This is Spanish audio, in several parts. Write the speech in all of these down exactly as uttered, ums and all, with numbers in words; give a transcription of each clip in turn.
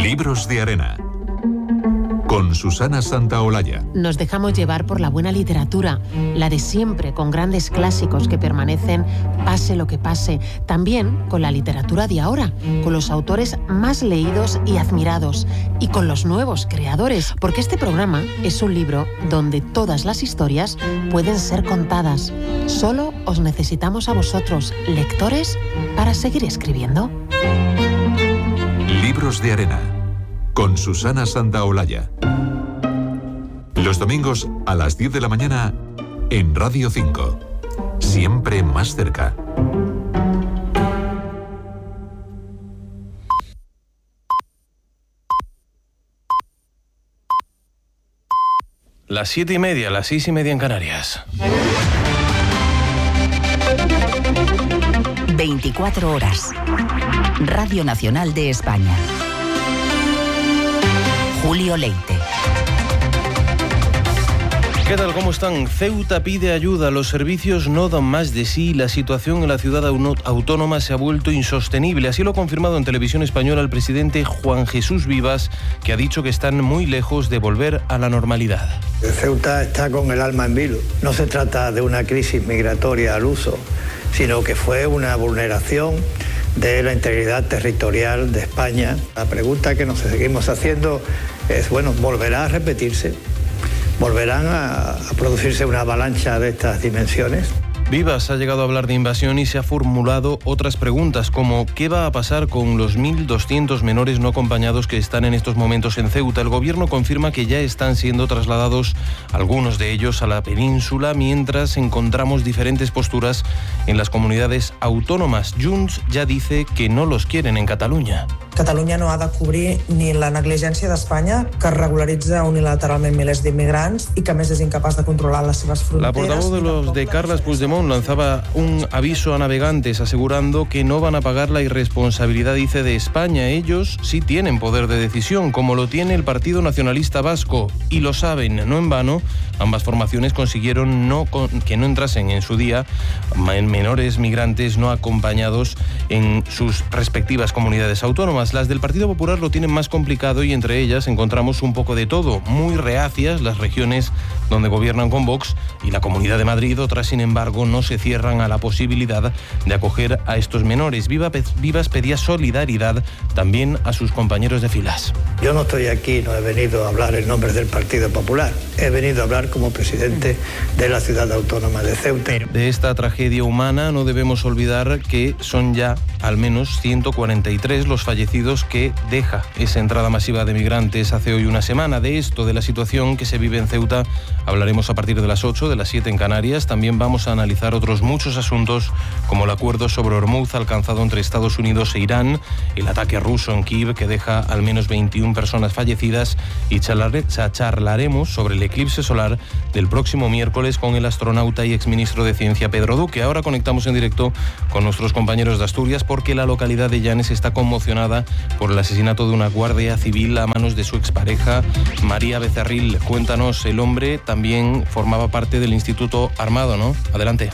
Libros de arena. Con Susana Santaolalla. Nos dejamos llevar por la buena literatura, la de siempre, con grandes clásicos que permanecen pase lo que pase. También con la literatura de ahora, con los autores más leídos y admirados, y con los nuevos creadores, porque este programa es un libro donde todas las historias pueden ser contadas. Solo os necesitamos a vosotros, lectores, para seguir escribiendo. Libros de arena. Con Susana Santaolalla. Los domingos a las diez de la mañana en Radio cinco. Siempre más cerca. Las siete y media, las seis y media en Canarias. veinticuatro horas. Radio Nacional de España. Julio Leite. ¿Qué tal? ¿Cómo están? Ceuta pide ayuda. Los servicios no dan más de sí. La situación en la ciudad autónoma se ha vuelto insostenible. Así lo ha confirmado en Televisión Española el presidente Juan Jesús Vivas, que ha dicho que están muy lejos de volver a la normalidad. Ceuta está con el alma en vilo. No se trata de una crisis migratoria al uso, sino que fue una vulneración de la integridad territorial de España. La pregunta que nos seguimos haciendo es, bueno, ¿volverá a repetirse? ¿Volverán a, a producirse una avalancha de estas dimensiones? Vivas ha llegado a hablar de invasión y se ha formulado otras preguntas como ¿qué va a pasar con los mil doscientos menores no acompañados que están en estos momentos en Ceuta? El gobierno confirma que ya están siendo trasladados algunos de ellos a la península, mientras encontramos diferentes posturas en las comunidades autónomas. Junts ya dice que no los quieren en Cataluña. Catalunya no ha de cobrir ni la negligència d'Espanya, que regularitza unilateralment milers d'immigrants i que a més és incapaç de controlar les seves fronteres. La portavoz de los de Carles Puigdemont lanzaba un aviso a navegantes asegurando que no van a pagar la irresponsabilidad, dice, de España. Ellos sí tienen poder de decisión, como lo tiene el Partido Nacionalista Vasco, y lo saben. No en vano, ambas formaciones consiguieron no, que no entrasen en su día menores migrantes no acompañados en sus respectivas comunidades autónomas. Las del Partido Popular lo tienen más complicado y entre ellas encontramos un poco de todo. Muy reacias las regiones donde gobiernan con Vox y la Comunidad de Madrid. Otras, sin embargo, no se cierran a la posibilidad de acoger a estos menores. Vivas pedía solidaridad también a sus compañeros de filas. Yo no estoy aquí, no he venido a hablar en nombre del Partido Popular. He venido a hablar como presidente de la ciudad autónoma de Ceuta. De esta tragedia humana no debemos olvidar que son ya al menos ciento cuarenta y tres los fallecidos que deja esa entrada masiva de migrantes hace hoy una semana. De esto, de la situación que se vive en Ceuta, hablaremos a partir de las ocho, de las siete en Canarias. También vamos a analizar otros muchos asuntos, como el acuerdo sobre Hormuz alcanzado entre Estados Unidos e Irán, el ataque ruso en Kiev que deja al menos veintiuna personas fallecidas, y charlaremos sobre el eclipse solar del próximo miércoles con el astronauta y exministro de Ciencia Pedro Duque. Ahora conectamos en directo con nuestros compañeros de Asturias, porque la localidad de Llanes está conmocionada por el asesinato de una guardia civil a manos de su expareja, María Becerril. Cuéntanos, el hombre también formaba parte del Instituto Armado, ¿no? Adelante.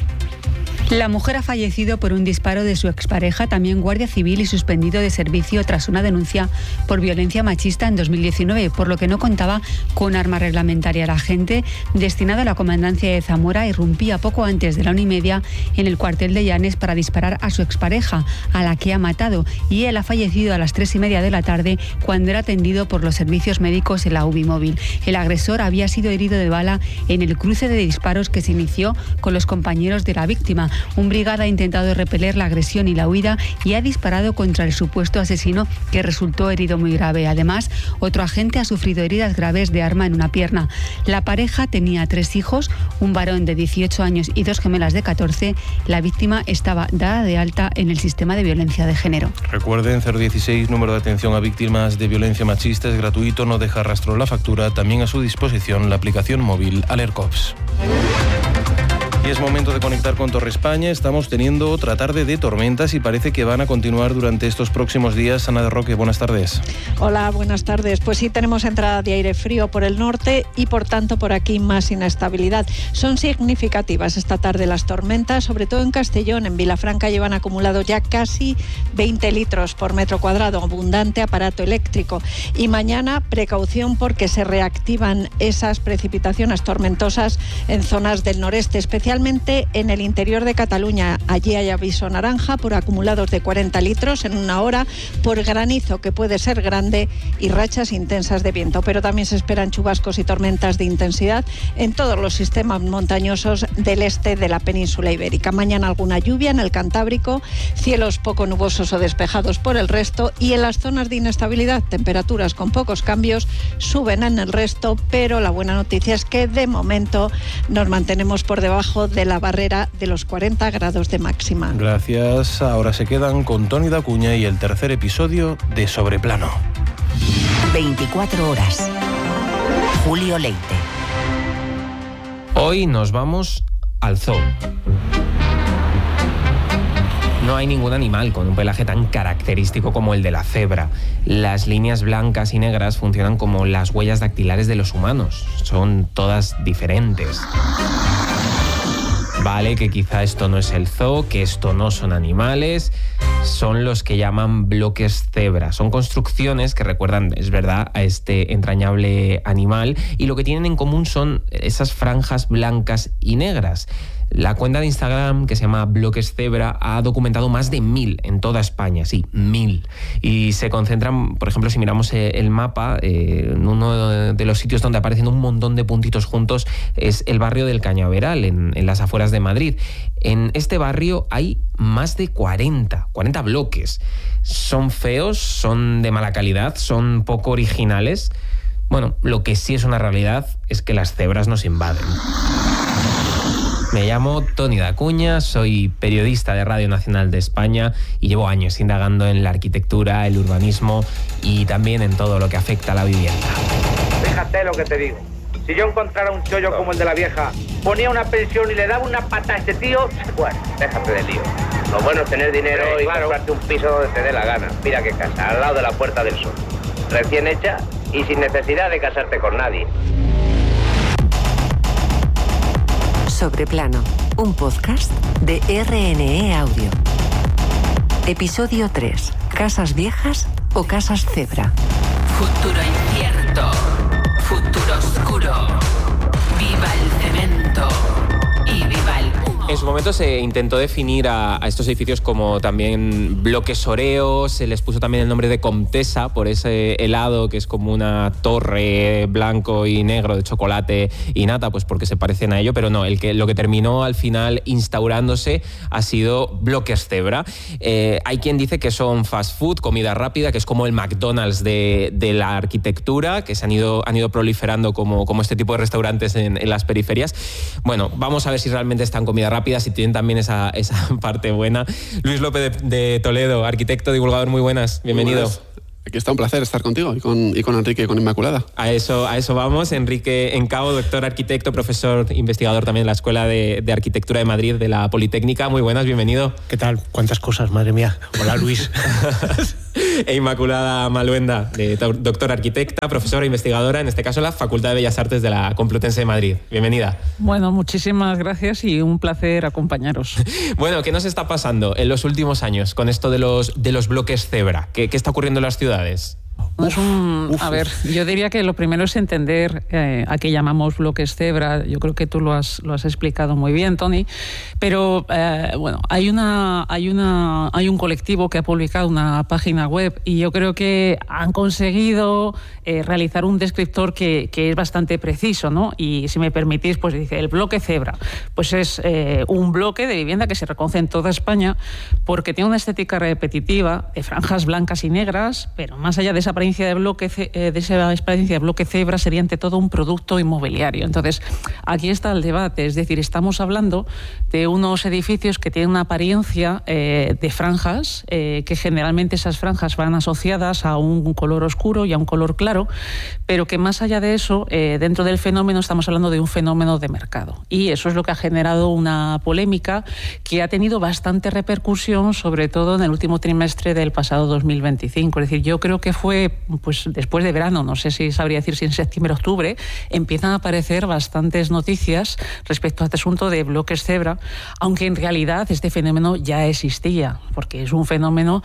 La mujer ha fallecido por un disparo de su expareja, también guardia civil, y suspendido de servicio tras una denuncia por violencia machista en dos mil diecinueve, por lo que no contaba con arma reglamentaria. El agente, destinado a la comandancia de Zamora, irrumpía poco antes de la una y media en el cuartel de Llanes para disparar a su expareja, a la que ha matado, y él ha fallecido a las tres y media de la tarde cuando era atendido por los servicios médicos en la U B I móvil. El agresor había sido herido de bala en el cruce de disparos que se inició con los compañeros de la víctima. Un brigada ha intentado repeler la agresión y la huida y ha disparado contra el supuesto asesino, que resultó herido muy grave. Además, otro agente ha sufrido heridas graves de arma en una pierna. La pareja tenía tres hijos, un varón de dieciocho años y dos gemelas de catorce. La víctima estaba dada de alta en el sistema de violencia de género. Recuerden, cero dieciséis, número de atención a víctimas de violencia machista, es gratuito, no deja rastro la factura. También a su disposición la aplicación móvil Alercops. Y es momento de conectar con Torre España. Estamos teniendo otra tarde de tormentas y parece que van a continuar durante estos próximos días. Ana de Roque, buenas tardes. Hola, buenas tardes. Pues sí, tenemos entrada de aire frío por el norte y por tanto por aquí más inestabilidad. Son significativas esta tarde las tormentas, sobre todo en Castellón. En Vilafranca llevan acumulado ya casi veinte litros por metro cuadrado, abundante aparato eléctrico. Y mañana precaución porque se reactivan esas precipitaciones tormentosas en zonas del noreste, especialmente en el interior de Cataluña. Allí hay aviso naranja por acumulados de cuarenta litros en una hora, por granizo que puede ser grande y rachas intensas de viento. Pero también se esperan chubascos y tormentas de intensidad en todos los sistemas montañosos del este de la península ibérica. Mañana alguna lluvia en el Cantábrico, cielos poco nubosos o despejados por el resto, y en las zonas de inestabilidad temperaturas con pocos cambios suben en el resto, pero la buena noticia es que de momento nos mantenemos por debajo de la barrera de los cuarenta grados de máxima. Gracias. Ahora se quedan con Toni Dacuña y el tercer episodio de Sobreplano. veinticuatro horas. Julio Leite. Hoy nos vamos al zoo. No hay ningún animal con un pelaje tan característico como el de la cebra. Las líneas blancas y negras funcionan como las huellas dactilares de los humanos. Son todas diferentes. Vale, que quizá esto no es el zoo, que esto no son animales, son los que llaman bloques cebra. Son construcciones que recuerdan, es verdad, a este entrañable animal, y lo que tienen en común son esas franjas blancas y negras. La cuenta de Instagram, que se llama Bloques Cebra, ha documentado más de mil en toda España, sí, mil. Y se concentran, por ejemplo, si miramos el mapa, eh, en uno de los sitios donde aparecen un montón de puntitos juntos es el barrio del Cañaveral, en, en las afueras de Madrid. En este barrio hay más de cuarenta, cuarenta bloques. Son feos, son de mala calidad, son poco originales. Bueno, lo que sí es una realidad es que las cebras nos invaden. Me llamo Toni Dacuña, soy periodista de Radio Nacional de España y llevo años indagando en la arquitectura, el urbanismo y también en todo lo que afecta a la vivienda. Fíjate lo que te digo. Si yo encontrara un chollo como el de la vieja, ponía una pensión y le daba una pata a este tío, bueno, déjate de lío. Lo bueno es tener dinero sí, y claro, comprarte un piso donde te dé la gana. Mira qué casa, al lado de la Puerta del Sol. Recién hecha y sin necesidad de casarte con nadie. Sobreplano, un podcast de R N E Audio. Episodio tres. ¿Casas viejas o casas cebra? Futuro incierto, futuro oscuro. Viva el cemento y viva el humo. En su momento se intentó definir a, a estos edificios como también bloques oreos, se les puso también el nombre de Comtesa por ese helado que es como una torre blanco y negro de chocolate y nata, pues porque se parecen a ello, pero no, el que, lo que terminó al final instaurándose ha sido bloques cebra. Eh, hay quien dice que son fast food, comida rápida, que es como el McDonald's de, de la arquitectura, que se han ido, han ido proliferando como, como este tipo de restaurantes en, en las periferias. Bueno, vamos a ver si realmente están comida rápida, si tienen también esa, esa parte buena. Luis López de, de Toledo, arquitecto, divulgador, muy buenas, bienvenido. Muy buenas. Aquí está un placer estar contigo y con, y con Enrique y con Inmaculada. A eso, a eso vamos. Enrique Encao, doctor arquitecto, profesor investigador también en la Escuela de, de Arquitectura de Madrid de la Politécnica. Muy buenas, bienvenido. ¿Qué tal? ¿Cuántas cosas, madre mía? Hola, Luis. E Inmaculada Maluenda, de, doctora arquitecta, profesora investigadora, en este caso en la Facultad de Bellas Artes de la Complutense de Madrid. Bienvenida. Bueno, muchísimas gracias y un placer acompañaros. Bueno, ¿qué nos está pasando en los últimos años con esto de los, de los bloques cebra? ¿Qué, qué está ocurriendo en las ciudades? Es un, uf, a ver, yo diría que lo primero es entender eh, a qué llamamos bloques cebra. Yo creo que tú lo has, lo has explicado muy bien, Toni. Pero eh, bueno, hay una, hay una, hay un colectivo que ha publicado una página web y yo creo que han conseguido eh, realizar un descriptor que, que es bastante preciso, ¿no? Y si me permitís, pues dice el bloque cebra, pues es eh, un bloque de vivienda que se reconoce en toda España porque tiene una estética repetitiva de franjas blancas y negras, pero más allá de esa apariencia apariencia de bloque, de esa apariencia de bloque cebra sería ante todo un producto inmobiliario. Entonces, aquí está el debate, es decir, estamos hablando de unos edificios que tienen una apariencia eh, de franjas, eh, que generalmente esas franjas van asociadas a un color oscuro y a un color claro, pero que más allá de eso, eh, dentro del fenómeno estamos hablando de un fenómeno de mercado. Y eso es lo que ha generado una polémica que ha tenido bastante repercusión, sobre todo en el último trimestre del pasado dos mil veinticinco. Es decir, yo creo que fue pues después de verano, no sé si sabría decir si en septiembre o octubre, empiezan a aparecer bastantes noticias respecto a este asunto de bloques cebra, aunque en realidad este fenómeno ya existía, porque es un fenómeno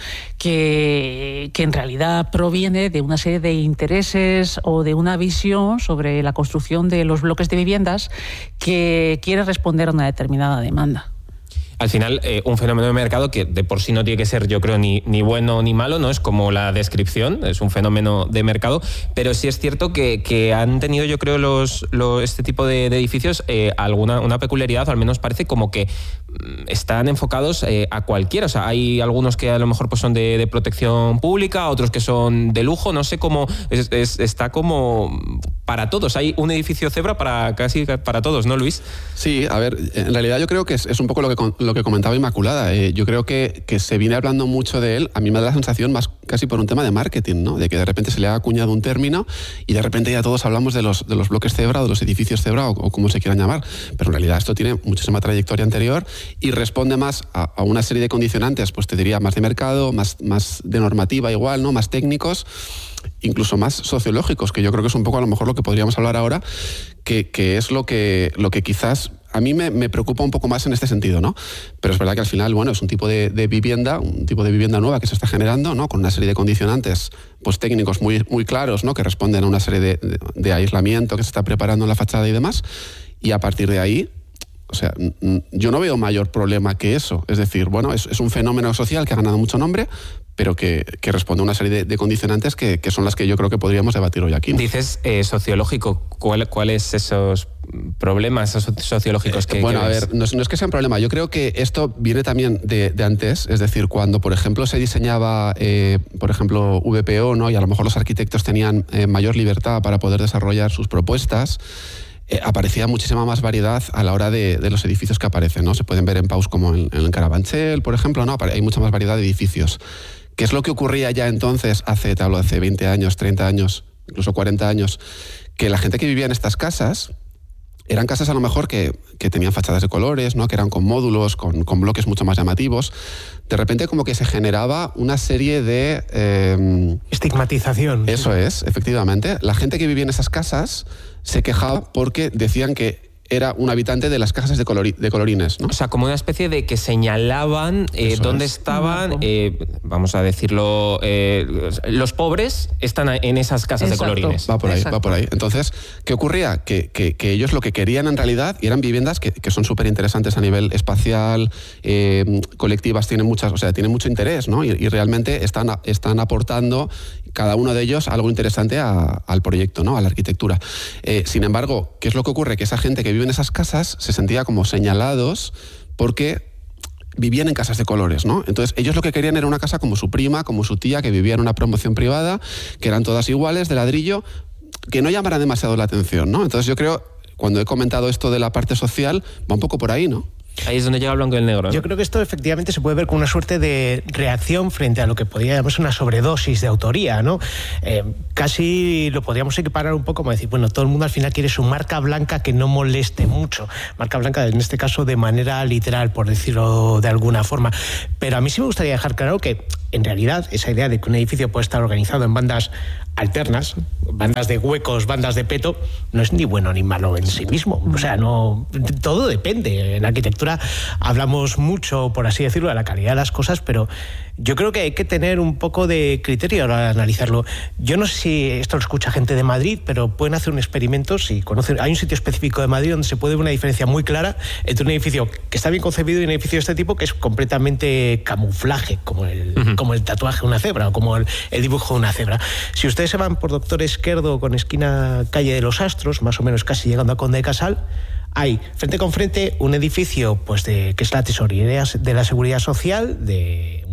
que, que en realidad proviene de una serie de intereses o de una visión sobre la construcción de los bloques de viviendas que quiere responder a una determinada demanda. Al final, eh, un fenómeno de mercado que de por sí no tiene que ser, yo creo, ni, ni bueno ni malo, no es como la descripción, es un fenómeno de mercado, pero sí es cierto que, que han tenido, yo creo, los, los este tipo de, de edificios eh, alguna una peculiaridad, o al menos parece como que están enfocados eh, a cualquiera. O sea, hay algunos que a lo mejor pues son de, de protección pública, otros que son de lujo, no sé cómo, es, es, está como para todos. Hay un edificio cebra para casi para todos, ¿no, Luis? Sí, a ver, en realidad yo creo que es, es un poco lo que, lo que comentaba Inmaculada. Eh, yo creo que, que se viene hablando mucho de él. A mí me da la sensación más casi por un tema de marketing, ¿no? De que de repente se le ha acuñado un término y de repente ya todos hablamos de los, de los bloques cebra o de los edificios cebra o, o como se quieran llamar. Pero en realidad esto tiene muchísima trayectoria anterior y responde más a, a una serie de condicionantes, pues te diría más de mercado, más, más de normativa igual, ¿no? Más técnicos, incluso más sociológicos, que yo creo que es un poco a lo mejor lo que podríamos hablar ahora, que, que es lo que, lo que quizás a mí me, me preocupa un poco más en este sentido, ¿no? Pero es verdad que al final, bueno, es un tipo de, de vivienda, un tipo de vivienda nueva que se está generando, ¿no? Con una serie de condicionantes pues técnicos muy, muy claros, ¿no? Que responden a una serie de, de, de aislamiento que se está preparando en la fachada y demás, y a partir de ahí, o sea, yo no veo mayor problema que eso. Es decir, bueno, es, es un fenómeno social que ha ganado mucho nombre, pero que, que responde a una serie de, de condicionantes que, que son las que yo creo que podríamos debatir hoy aquí, ¿no? Dices eh, sociológico, ¿cuál, ¿cuáles esos problemas esos sociológicos que... Eh, bueno, que a ver, no es, no es que sea un problema, yo creo que esto viene también de, de antes, es decir, cuando, por ejemplo, se diseñaba, eh, por ejemplo, V P O, ¿no? Y a lo mejor los arquitectos tenían eh, mayor libertad para poder desarrollar sus propuestas. Eh, aparecía muchísima más variedad a la hora de, de los edificios que aparecen, ¿no? Se pueden ver en Paus como en, en Carabanchel, por ejemplo, ¿no? Hay mucha más variedad de edificios. ¿Qué es lo que ocurría ya entonces, hace, te hablo, hace veinte años, treinta años, incluso cuarenta años? Que la gente que vivía en estas casas eran casas a lo mejor que, que tenían fachadas de colores, ¿no? Que eran con módulos, con, con bloques mucho más llamativos. De repente como que se generaba una serie de... Eh, estigmatización. Eso es, efectivamente. La gente que vivía en esas casas se quejaba porque decían que era un habitante de las casas de, colori, de colorines, ¿no? O sea, como una especie de que señalaban eh, dónde es. estaban, eh, vamos a decirlo, eh, los pobres están en esas casas Exacto. de colorines. Va por ahí, Exacto. va por ahí. Entonces, ¿qué ocurría? Que, que, que ellos lo que querían en realidad, y eran viviendas que, que son súper interesantes a nivel espacial, eh, colectivas, tienen muchas, o sea, tienen mucho interés, ¿no? Y, y realmente están, están aportando cada uno de ellos algo interesante a, al proyecto, ¿no? A la arquitectura. Eh, sin embargo, ¿qué es lo que ocurre? Que esa gente que vive en esas casas se sentía como señalados porque vivían en casas de colores, ¿no? Entonces ellos lo que querían era una casa como su prima, como su tía, que vivía en una promoción privada, que eran todas iguales, de ladrillo, que no llamara demasiado la atención, ¿no? Entonces yo creo, cuando he comentado esto de la parte social, va un poco por ahí, ¿no? Ahí es donde llega el blanco y el negro, ¿no? Yo creo que esto efectivamente se puede ver como una suerte de reacción frente a lo que podría llamarse una sobredosis de autoría, ¿no? Eh, casi lo podríamos equiparar un poco como decir, bueno, todo el mundo al final quiere su marca blanca que no moleste mucho. Marca blanca, en este caso, de manera literal, por decirlo de alguna forma. Pero a mí sí me gustaría dejar claro que, en realidad, esa idea de que un edificio puede estar organizado en bandas alternas, bandas de huecos, bandas de peto, no es ni bueno ni malo en sí mismo. O sea, no, todo depende. En arquitectura hablamos mucho, por así decirlo, de la calidad de las cosas, pero yo creo que hay que tener un poco de criterio a la hora de analizarlo. Yo no sé si esto lo escucha gente de Madrid, pero pueden hacer un experimento. Si conocen, hay un sitio específico de Madrid donde se puede ver una diferencia muy clara entre un edificio que está bien concebido y un edificio de este tipo que es completamente camuflaje, como el, uh-huh. como el tatuaje de una cebra o como el, el dibujo de una cebra. Si ustedes se van por Doctor Esquerdo con esquina Calle de los Astros, más o menos casi llegando a Conde de Casal, hay frente con frente un edificio pues de, que es la tesorería de la Seguridad Social, de un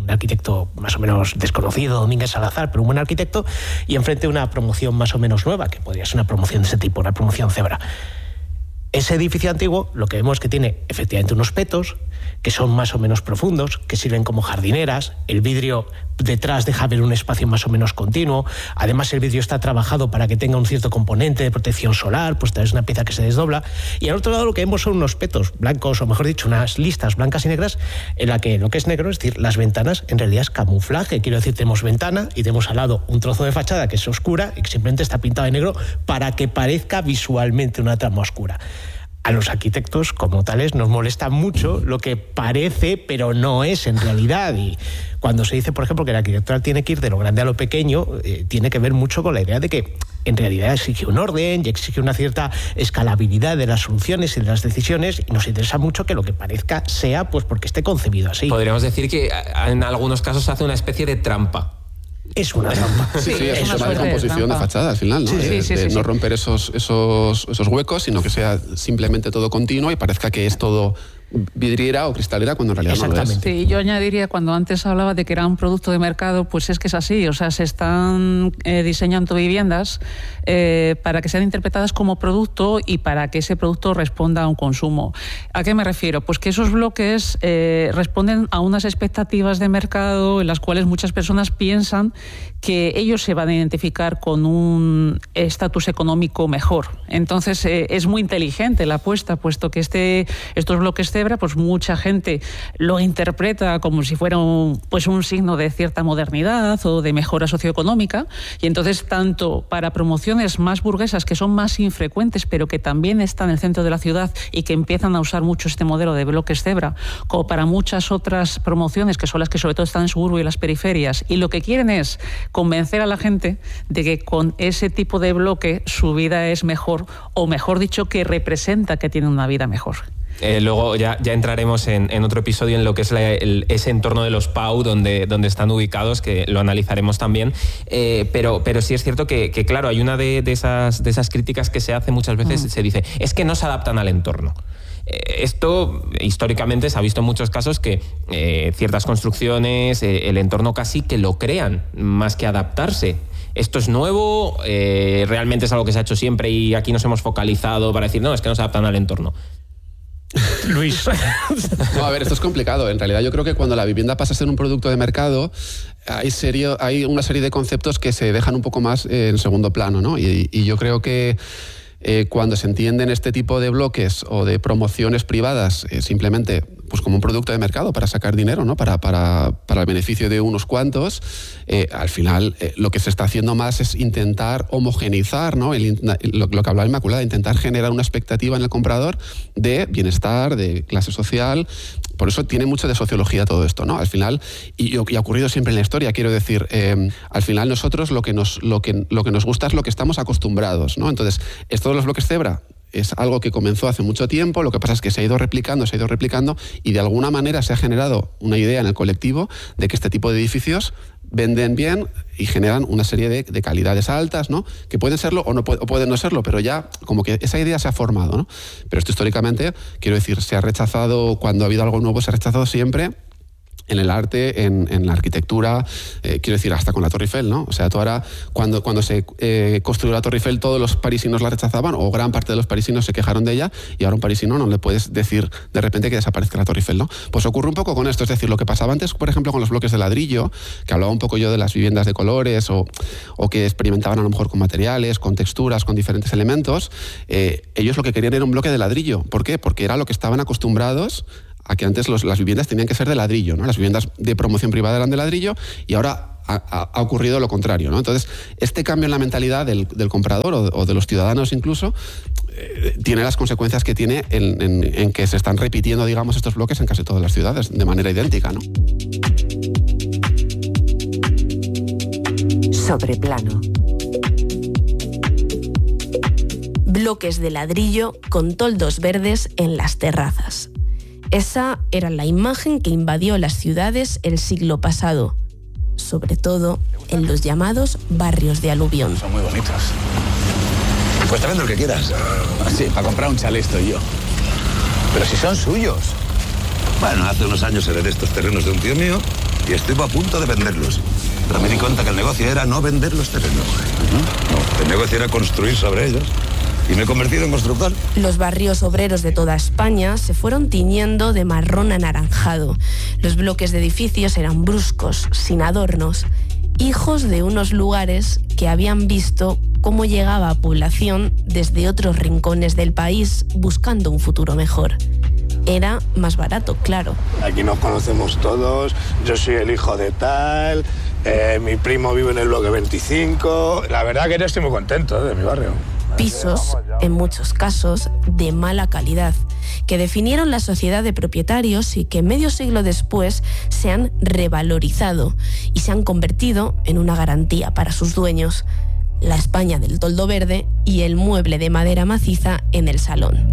un arquitecto más o menos desconocido, Domínguez Salazar, pero un buen arquitecto, y enfrente una promoción más o menos nueva, que podría ser una promoción de ese tipo, una promoción Zebra. Ese edificio antiguo, lo que vemos es que tiene efectivamente unos petos que son más o menos profundos, que sirven como jardineras. El vidrio detrás deja ver un espacio más o menos continuo. Además, el vidrio está trabajado para que tenga un cierto componente de protección solar, pues es una pieza que se desdobla. Y al otro lado lo que vemos son unos petos blancos, o mejor dicho, unas listas blancas y negras, en la que lo que es negro, es decir, las ventanas, en realidad es camuflaje. Quiero decir, tenemos ventana y tenemos al lado un trozo de fachada que es oscura y que simplemente está pintado de negro para que parezca visualmente una trama oscura. A los arquitectos, como tales, nos molesta mucho lo que parece, pero no es en realidad. Y cuando se dice, por ejemplo, que la arquitectura tiene que ir de lo grande a lo pequeño, eh, tiene que ver mucho con la idea de que en realidad exige un orden y exige una cierta escalabilidad de las soluciones y de las decisiones, y nos interesa mucho que lo que parezca sea pues porque esté concebido así. Podríamos decir que en algunos casos se hace una especie de trampa. Es una trampa. Sí, sí, es, es una composición de, de fachada al final, ¿no? Sí, sí, de, sí, de sí, no sí. romper esos, esos, esos huecos, sino que sea simplemente todo continuo y parezca que es todo vidriera o cristalera cuando en realidad no lo es. Sí, yo añadiría, cuando antes hablaba de que era un producto de mercado, pues es que es así, o sea, se están eh, diseñando viviendas eh, para que sean interpretadas como producto y para que ese producto responda a un consumo. ¿A qué me refiero? Pues que esos bloques eh, responden a unas expectativas de mercado en las cuales muchas personas piensan que ellos se van a identificar con un estatus económico mejor. Entonces eh, es muy inteligente la apuesta, puesto que este, estos bloques Zebra, pues mucha gente lo interpreta como si fuera un, pues un signo de cierta modernidad o de mejora socioeconómica, y entonces tanto para promociones más burguesas, que son más infrecuentes pero que también están en el centro de la ciudad y que empiezan a usar mucho este modelo de bloques Zebra, como para muchas otras promociones que son las que sobre todo están en suburbio y las periferias, y lo que quieren es convencer a la gente de que con ese tipo de bloque su vida es mejor, o mejor dicho, que representa que tiene una vida mejor. Eh, luego ya, ya entraremos en, en otro episodio en lo que es la, el, ese entorno de los P A U donde, donde están ubicados, que lo analizaremos también. Eh, pero, pero sí es cierto que, que claro, hay una de, de, esas, de esas críticas que se hace muchas veces, mm. se dice, es que no se adaptan al entorno. Eh, esto históricamente se ha visto en muchos casos que eh, ciertas construcciones, eh, el entorno casi que lo crean, más que adaptarse. Esto es nuevo, eh, realmente es algo que se ha hecho siempre y aquí nos hemos focalizado para decir, no, es que no se adaptan al entorno. Luis. No, a ver, esto es complicado. En realidad yo creo que cuando la vivienda pasa a ser un producto de mercado, hay, serio, hay una serie de conceptos que se dejan un poco más en segundo plano, ¿no? Y, y yo creo que eh, cuando se entienden este tipo de bloques o de promociones privadas eh, simplemente pues como un producto de mercado para sacar dinero, ¿no? Para, para, para el beneficio de unos cuantos, eh, al final eh, lo que se está haciendo más es intentar homogeneizar, ¿no? El, lo, lo que hablaba Inmaculada, intentar generar una expectativa en el comprador de bienestar, de clase social. Por eso tiene mucho de sociología todo esto, ¿no? Al final, y, y ha ocurrido siempre en la historia, quiero decir, eh, al final nosotros lo que, nos, lo, que, lo que nos gusta es lo que estamos acostumbrados, ¿no? Entonces, esto de los bloques Zebra es algo que comenzó hace mucho tiempo, lo que pasa es que se ha ido replicando, se ha ido replicando y de alguna manera se ha generado una idea en el colectivo de que este tipo de edificios venden bien y generan una serie de, de calidades altas, ¿no? Que pueden serlo o, no, o pueden no serlo, pero ya como que esa idea se ha formado, ¿no? Pero esto históricamente, quiero decir, se ha rechazado, cuando ha habido algo nuevo se ha rechazado siempre, en el arte, en, en la arquitectura, eh, quiero decir, hasta con la Torre Eiffel, ¿no? O sea, tú ahora, cuando, cuando se eh, construyó la Torre Eiffel, todos los parisinos la rechazaban, o gran parte de los parisinos se quejaron de ella, y ahora a un parisino no le puedes decir de repente que desaparezca la Torre Eiffel, ¿no? Pues ocurre un poco con esto, es decir, lo que pasaba antes, por ejemplo, con los bloques de ladrillo, que hablaba un poco yo de las viviendas de colores, o, o que experimentaban a lo mejor con materiales, con texturas, con diferentes elementos, eh, ellos lo que querían era un bloque de ladrillo. ¿Por qué? Porque era lo que estaban acostumbrados a que antes los, las viviendas tenían que ser de ladrillo, ¿no? Las viviendas de promoción privada eran de ladrillo y ahora ha, ha, ha ocurrido lo contrario, ¿no? Entonces, este cambio en la mentalidad del, del comprador o de, o de los ciudadanos incluso eh, tiene las consecuencias que tiene en, en, en que se están repitiendo, digamos, estos bloques en casi todas las ciudades de manera idéntica, ¿no? Sobreplano. Bloques de ladrillo con toldos verdes en las terrazas. Esa era la imagen que invadió las ciudades el siglo pasado, sobre todo en los llamados barrios de aluvión. Son muy bonitos. Pues te vendo el que quieras. Sí, para comprar un chalet estoy yo. Pero si son suyos. Bueno, hace unos años heredé estos terrenos de un tío mío y estuve a punto de venderlos. Pero me di cuenta que el negocio era no vender los terrenos. No, el negocio era construir sobre ellos. Y me he convertido en constructor. Los barrios obreros de toda España se fueron tiñendo de marrón anaranjado. Los bloques de edificios eran bruscos, sin adornos, hijos de unos lugares que habían visto cómo llegaba población desde otros rincones del país buscando un futuro mejor. Era más barato, claro. Aquí nos conocemos todos, yo soy el hijo de tal, eh, mi primo vive en el bloque veinticinco. La verdad que yo estoy muy contento de mi barrio. Pisos, en muchos casos, de mala calidad, que definieron la sociedad de propietarios y que medio siglo después se han revalorizado y se han convertido en una garantía para sus dueños. La España del toldo verde y el mueble de madera maciza en el salón.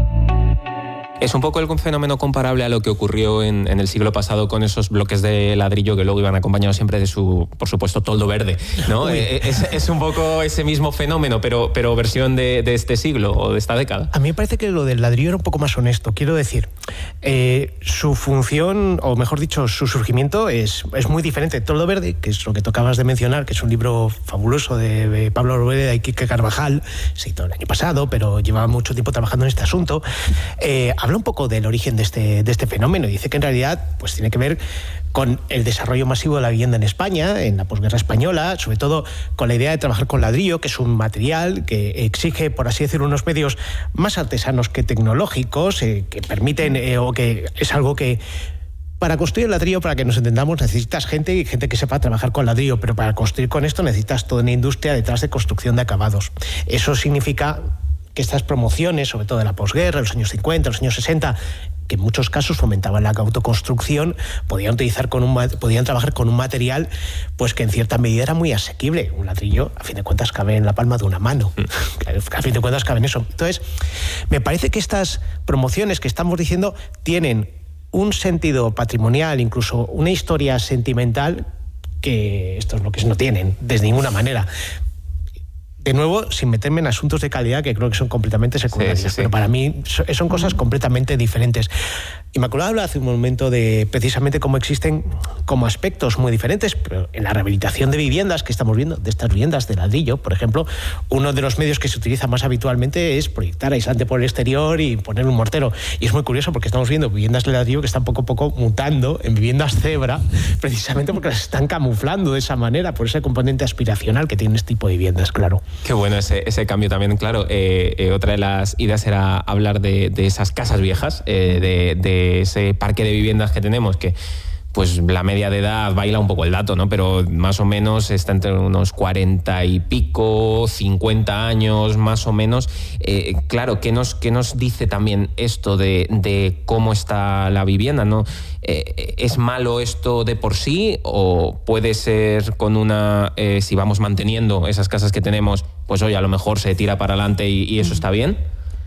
Es un poco el fenómeno comparable a lo que ocurrió en, en el siglo pasado con esos bloques de ladrillo que luego iban acompañados siempre de su, por supuesto, toldo verde, ¿no? Es, es un poco ese mismo fenómeno, pero, pero versión de, de este siglo o de esta década. A mí me parece que lo del ladrillo era un poco más honesto. Quiero decir, eh, su función, o mejor dicho, su surgimiento es, es muy diferente. El toldo verde, que es lo que tú acabas de mencionar, que es un libro fabuloso de, de Pablo Robeda y Quique Carvajal, se editó el año pasado, pero llevaba mucho tiempo trabajando en este asunto. Eh, habla un poco del origen de este, de este fenómeno y dice que en realidad pues, tiene que ver con el desarrollo masivo de la vivienda en España, en la posguerra española, sobre todo con la idea de trabajar con ladrillo, que es un material que exige, por así decirlo, unos medios más artesanos que tecnológicos, eh, que permiten, eh, o que es algo que... Para construir el ladrillo, para que nos entendamos, necesitas gente y gente que sepa trabajar con ladrillo, pero para construir con esto necesitas toda una industria detrás de construcción de acabados. Eso significa que estas promociones, sobre todo de la posguerra, los años cincuenta, los años sesenta, que en muchos casos fomentaban la autoconstrucción, podían utilizar con un podían trabajar con un material pues que en cierta medida era muy asequible. Un ladrillo, a fin de cuentas, cabe en la palma de una mano. Mm. A fin de cuentas cabe en eso. Entonces, me parece que estas promociones que estamos diciendo tienen un sentido patrimonial, incluso una historia sentimental que estos bloques no tienen, de ninguna manera. De nuevo, sin meterme en asuntos de calidad que creo que son completamente secundarios, sí, sí, sí. Pero para mí son cosas completamente diferentes. Inmaculada habla hace un momento de precisamente cómo existen como aspectos muy diferentes, pero en la rehabilitación de viviendas que estamos viendo, de estas viviendas de ladrillo, por ejemplo, uno de los medios que se utiliza más habitualmente es proyectar aislante por el exterior y poner un mortero. Y es muy curioso porque estamos viendo viviendas de ladrillo que están poco a poco mutando en viviendas cebra, precisamente porque las están camuflando de esa manera, por ese componente aspiracional que tiene este tipo de viviendas, claro. Qué bueno ese, ese cambio también, claro. Eh, eh, otra de las ideas era hablar de, de esas casas viejas, eh, de, de ese parque de viviendas que tenemos, que pues la media de edad baila un poco el dato, ¿no? Pero más o menos está entre unos cuarenta y pico, cincuenta años más o menos. Eh, claro, ¿qué nos, qué nos dice también esto de, de cómo está la vivienda, ¿no? Eh, ¿Es malo esto de por sí o puede ser con una, eh, si vamos manteniendo esas casas que tenemos, pues oye, a lo mejor se tira para adelante y, y eso está bien?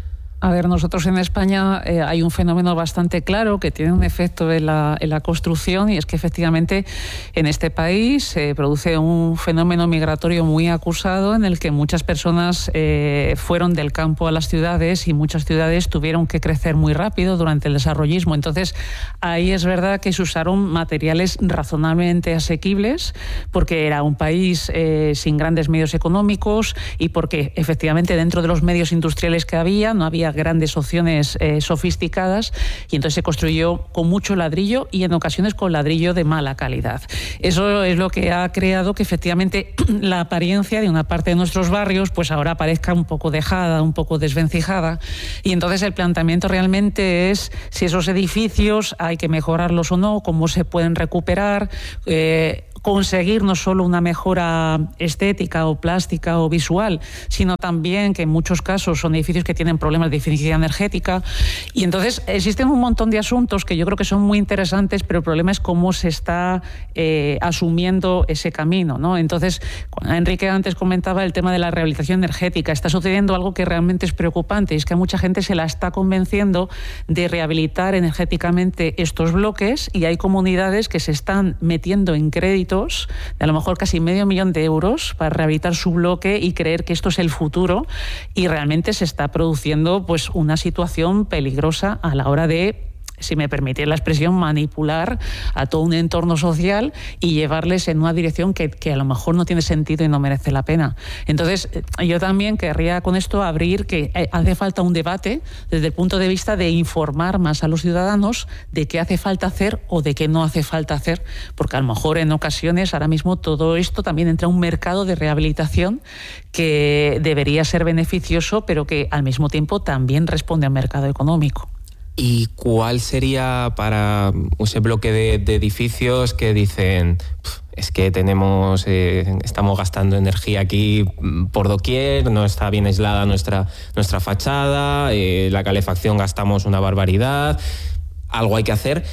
A ver, nosotros en España eh, hay un fenómeno bastante claro que tiene un efecto en la, en la construcción, y es que efectivamente en este país se eh, produce un fenómeno migratorio muy acusado en el que muchas personas eh, fueron del campo a las ciudades y muchas ciudades tuvieron que crecer muy rápido durante el desarrollismo. Entonces ahí es verdad que se usaron materiales razonablemente asequibles porque era un país eh, sin grandes medios económicos y porque efectivamente dentro de los medios industriales que había no había grandes opciones eh, sofisticadas, y entonces se construyó con mucho ladrillo y en ocasiones con ladrillo de mala calidad. Eso es lo que ha creado que efectivamente la apariencia de una parte de nuestros barrios pues ahora parezca un poco dejada, un poco desvencijada, y entonces el planteamiento realmente es si esos edificios hay que mejorarlos o no, cómo se pueden recuperar, eh, conseguir no solo una mejora estética o plástica o visual, sino también que en muchos casos son edificios que tienen problemas de eficiencia energética. Y entonces existen un montón de asuntos que yo creo que son muy interesantes, pero el problema es cómo se está eh, asumiendo ese camino, ¿no? Entonces, Enrique antes comentaba el tema de la rehabilitación energética. Está sucediendo algo que realmente es preocupante, y es que a mucha gente se la está convenciendo de rehabilitar energéticamente estos bloques, y hay comunidades que se están metiendo en crédito de a lo mejor casi medio millón de euros para rehabilitar su bloque y creer que esto es el futuro, y realmente se está produciendo pues una situación peligrosa a la hora de si me permitís la expresión, manipular a todo un entorno social y llevarles en una dirección que, que a lo mejor no tiene sentido y no merece la pena. Entonces, yo también querría con esto abrir que hace falta un debate desde el punto de vista de informar más a los ciudadanos de qué hace falta hacer o de qué no hace falta hacer, porque a lo mejor en ocasiones ahora mismo todo esto también entra en un mercado de rehabilitación que debería ser beneficioso, pero que al mismo tiempo también responde al mercado económico. ¿Y cuál sería para ese bloque de, de edificios que dicen, es que tenemos, eh, estamos gastando energía aquí por doquier, no está bien aislada nuestra, nuestra fachada, eh, la calefacción gastamos una barbaridad, algo hay que hacer?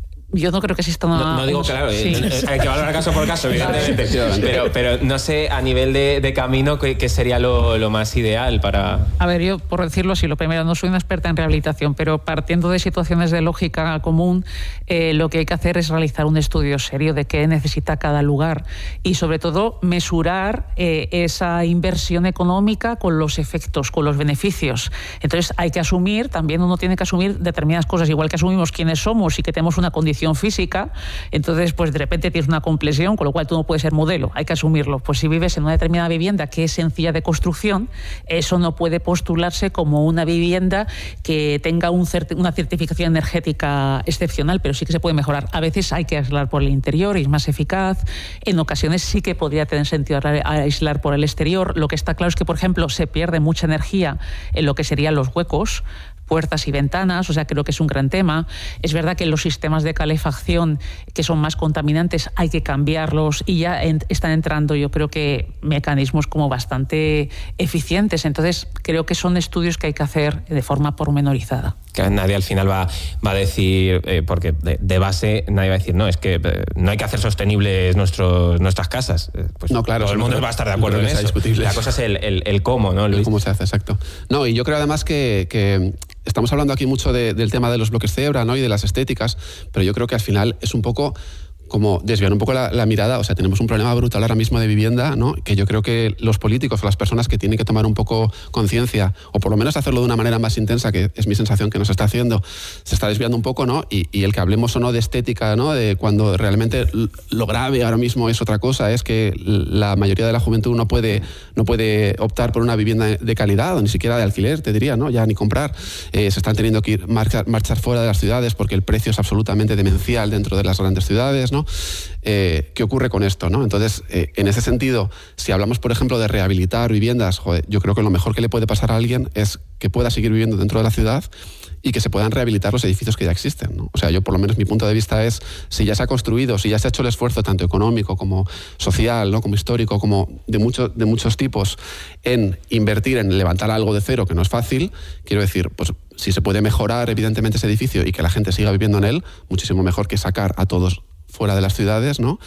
Yo no creo que exista una... No, no digo, claro, sí. eh, hay que valorar caso por caso, evidentemente. pero, pero no sé, a nivel de, de camino, ¿qué, qué sería lo, lo más ideal para...? A ver, yo, por decirlo así, lo primero, no soy una experta en rehabilitación, pero partiendo de situaciones de lógica común, eh, lo que hay que hacer es realizar un estudio serio de qué necesita cada lugar y, sobre todo, mesurar eh, esa inversión económica con los efectos, con los beneficios. Entonces, hay que asumir, también uno tiene que asumir determinadas cosas, igual que asumimos quiénes somos y que tenemos una condición física, entonces pues de repente tienes una complexión, con lo cual tú no puedes ser modelo, hay que asumirlo. Pues si vives en una determinada vivienda que es sencilla de construcción, eso no puede postularse como una vivienda que tenga un cert- una certificación energética excepcional, pero sí que se puede mejorar. A veces hay que aislar por el interior y es más eficaz, en ocasiones sí que podría tener sentido aislar por el exterior. Lo que está claro es que, por ejemplo, se pierde mucha energía en lo que serían los huecos, puertas y ventanas, o sea, creo que es un gran tema. Es verdad que los sistemas de calefacción que son más contaminantes hay que cambiarlos y ya en, están entrando, yo creo que mecanismos como bastante eficientes. Entonces, creo que son estudios que hay que hacer de forma pormenorizada. Que nadie al final va, va a decir, eh, porque de, de base nadie va a decir, no, es que eh, no hay que hacer sostenibles nuestros, nuestras casas. Eh, pues no, claro, todo el mundo creo, va a estar de acuerdo en eso. La cosa es el, el, el cómo, ¿no, Luis? El cómo se hace, exacto. No, y yo creo además que... que estamos hablando aquí mucho de, del tema de los bloques cebra, ¿no? Y de las estéticas, pero yo creo que al final es un poco como desviar un poco la, la mirada. O sea, tenemos un problema brutal ahora mismo de vivienda, ¿no? Que yo creo que los políticos o las personas que tienen que tomar un poco conciencia, o por lo menos hacerlo de una manera más intensa, que es mi sensación que nos está haciendo, se está desviando un poco, ¿no? Y, y el que hablemos o no de estética, ¿no? De cuando realmente lo grave ahora mismo es otra cosa, es que la mayoría de la juventud no puede, no puede optar por una vivienda de calidad, o ni siquiera de alquiler, te diría, ¿no? Ya ni comprar. Eh, se están teniendo que ir marchar, marchar fuera de las ciudades porque el precio es absolutamente demencial dentro de las grandes ciudades, ¿no? Eh, ¿Qué ocurre con esto, ¿no? Entonces, eh, en ese sentido, si hablamos, por ejemplo, de rehabilitar viviendas, joder, yo creo que lo mejor que le puede pasar a alguien es que pueda seguir viviendo dentro de la ciudad y que se puedan rehabilitar los edificios que ya existen, ¿no? O sea, yo por lo menos mi punto de vista es, si ya se ha construido, si ya se ha hecho el esfuerzo tanto económico como social, ¿no? Como histórico, como de, mucho, de muchos tipos, en invertir, en levantar algo de cero, que no es fácil, quiero decir, pues si se puede mejorar evidentemente ese edificio y que la gente siga viviendo en él, muchísimo mejor que sacar a todos fuera de las ciudades, ¿no?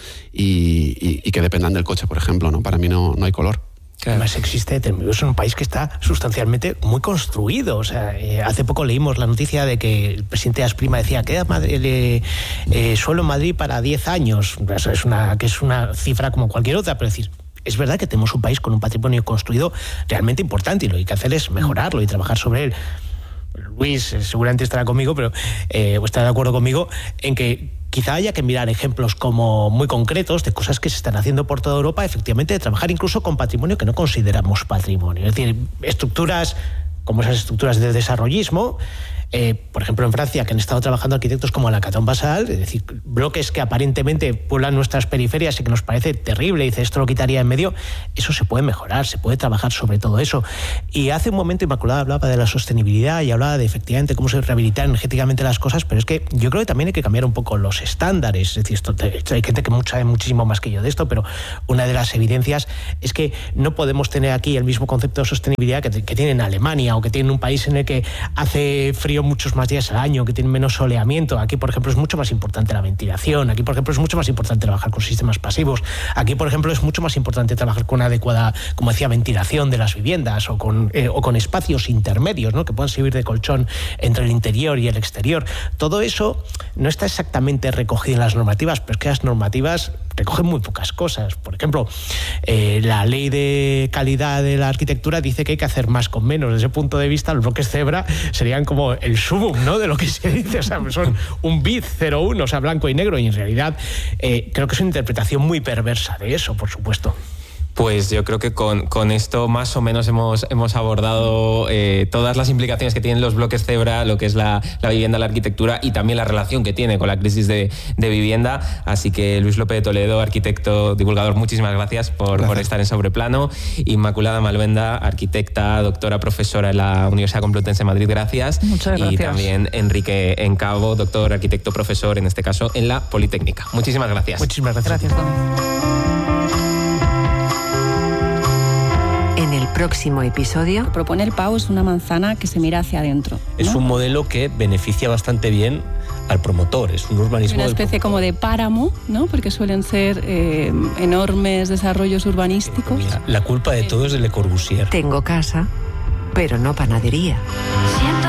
Y, y, y que dependan del coche, por ejemplo, ¿no? Para mí no, no hay color. Además existe, es un país que está sustancialmente muy construido. O sea, eh, hace poco leímos la noticia de que el presidente Asprima decía queda eh, eh, suelo en Madrid para diez años. Eso es una, que es una cifra como cualquier otra, pero decir, es verdad que tenemos un país con un patrimonio construido realmente importante y lo que hay que hacer es mejorarlo y trabajar sobre él. Luis eh, seguramente estará conmigo, pero eh, estará de acuerdo conmigo en que quizá haya que mirar ejemplos como muy concretos de cosas que se están haciendo por toda Europa, efectivamente, de trabajar incluso con patrimonio que no consideramos patrimonio. Es decir, estructuras como esas estructuras de desarrollismo, eh, por ejemplo en Francia, que han estado trabajando arquitectos como Lacaton Basal, es decir, bloques que aparentemente pueblan nuestras periferias y que nos parece terrible, y dice esto lo quitaría en medio, eso se puede mejorar, se puede trabajar sobre todo eso. Y hace un momento Inmaculada hablaba de la sostenibilidad y hablaba de efectivamente cómo se rehabilitan energéticamente las cosas, pero es que yo creo que también hay que cambiar un poco los estándares. Es decir, esto, hay gente que sabe muchísimo más que yo de esto, pero una de las evidencias es que no podemos tener aquí el mismo concepto de sostenibilidad que, que tiene en Alemania, o que tiene un país en el que hace frío muchos más días al año, que tiene menos soleamiento. Aquí, por ejemplo, es mucho más importante la ventilación. Aquí, por ejemplo, es mucho más importante trabajar con sistemas pasivos. Aquí, por ejemplo, es mucho más importante trabajar con una adecuada, como decía, ventilación de las viviendas, o con, eh, o con espacios intermedios, ¿no? Que puedan servir de colchón entre el interior y el exterior. Todo eso no está exactamente recogido en las normativas, pero es que las normativas recogen muy pocas cosas. Por ejemplo, eh, la ley de calidad de la arquitectura dice que hay que hacer más con menos. Desde ese punto punto de vista, los bloques cebra serían como el sumum, ¿no?, de lo que se dice. O sea, son un bit cero uno, o sea, blanco y negro, y en realidad eh, creo que es una interpretación muy perversa de eso, por supuesto. Pues yo creo que con, con esto más o menos hemos, hemos abordado eh, todas las implicaciones que tienen los bloques cebra, lo que es la, la vivienda, la arquitectura y también la relación que tiene con la crisis de, de vivienda. Así que Luis López de Toledo, arquitecto, divulgador, muchísimas gracias por, gracias. por estar en Sobreplano. Inmaculada Malvenda, arquitecta, doctora, profesora en la Universidad Complutense de Madrid, gracias. Muchas gracias. Y también Enrique Encabo, doctor, arquitecto, profesor, en este caso en la Politécnica. Muchísimas gracias. Muchísimas gracias. Gracias, Tony. En el próximo episodio... Lo que propone el P A U es una manzana que se mira hacia adentro, ¿no? Es un modelo que beneficia bastante bien al promotor, es un urbanismo... Una especie como de páramo, ¿no? Porque suelen ser eh, enormes desarrollos urbanísticos. Mira, la culpa de todo es de Le Corbusier. Tengo casa, pero no panadería. Siento